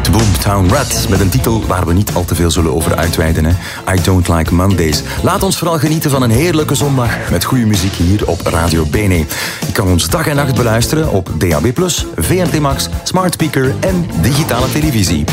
De Boomtown Rats met een titel waar we niet al te veel zullen over uitweiden. Hè? I Don't Like Mondays. Laat ons vooral genieten van een heerlijke zondag met goede muziek hier op Radio Bene. Je kan ons dag en nacht beluisteren op DAB+, VNT Max, Smart Speaker en digitale televisie.